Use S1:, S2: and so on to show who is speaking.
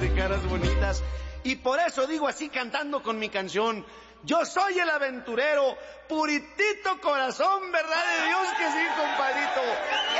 S1: y caras bonitas. Y por eso digo así cantando con mi canción: yo soy el aventurero, puritito corazón, verdad de Dios que sí, compadrito.